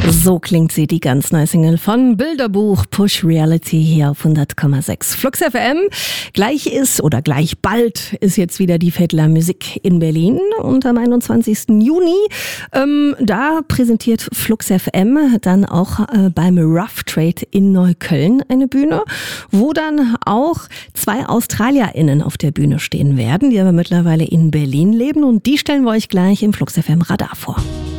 So klingt sie, die ganz neue Single von Bilderbuch Push Reality hier auf 100,6 Flux FM. Gleich bald ist jetzt wieder die Vettler Musik in Berlin und am 21. Juni. Da präsentiert Flux FM dann auch beim Rough Trade in Neukölln eine Bühne, wo dann auch 2 AustralierInnen auf der Bühne stehen werden, die aber mittlerweile in Berlin leben, und die stellen wir euch gleich im Flux FM Radar vor.